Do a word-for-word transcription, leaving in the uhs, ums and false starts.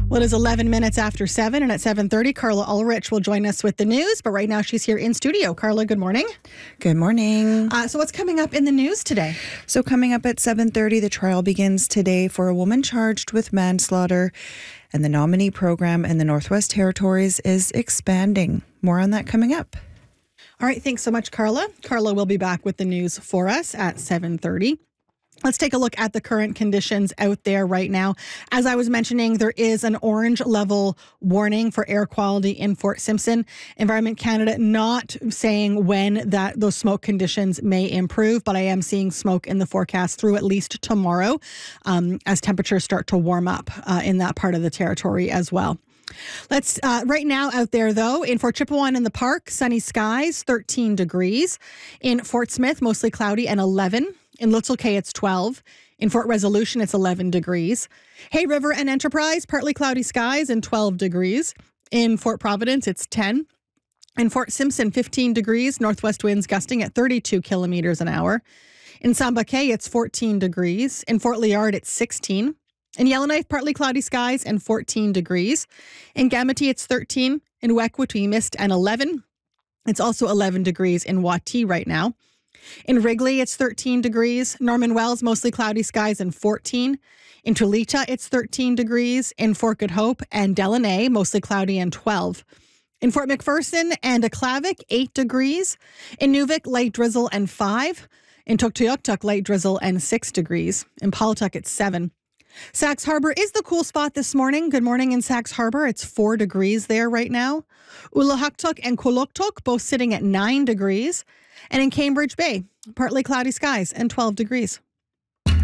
Well, it is eleven minutes after seven, and at seven thirty, Carla Ulrich will join us with the news. But right now, she's here in studio. Carla, good morning. Good morning. Uh, so what's coming up in the news today? So coming up at seven thirty, the trial begins today for a woman charged with manslaughter, and the nominee program in the Northwest Territories is expanding. More on that coming up. All right, thanks so much, Carla. Carla will be back with the news for us at seven thirty. Let's take a look at the current conditions out there right now. As I was mentioning, there is an orange level warning for air quality in Fort Simpson. Environment Canada not saying when that those smoke conditions may improve, but I am seeing smoke in the forecast through at least tomorrow um, as temperatures start to warm up uh, in that part of the territory as well. Let's, uh, right now out there though, in Fort Chipewyan in the park, sunny skies, thirteen degrees. In Fort Smith, mostly cloudy and eleven. In Little Cay, it's twelve. In Fort Resolution, it's eleven degrees. Hay River and Enterprise, partly cloudy skies and twelve degrees. In Fort Providence, it's ten. In Fort Simpson, fifteen degrees. Northwest winds gusting at thirty-two kilometers an hour. In Samba Cay, it's fourteen degrees. In Fort Liard, it's sixteen. In Yellowknife, partly cloudy skies and fourteen degrees. In Gamity, it's thirteen. In Wekwut, mist and eleven. It's also eleven degrees in Watee right now. In Wrigley, it's thirteen degrees. Norman Wells, mostly cloudy skies and fourteen. In Tulita, it's thirteen degrees. In Fort Good Hope and Delaney, mostly cloudy and twelve. In Fort McPherson and Aklavik, eight degrees. In Nuvik, light drizzle and five. In Tuktoyaktuk, light drizzle and six degrees. In Paulatuck, it's seven. Sax Harbor is the cool spot this morning. Good morning in Sax Harbor. It's four degrees there right now. Ulahaktuk and Kuluktuk both sitting at nine degrees. And in Cambridge Bay, partly cloudy skies and twelve degrees.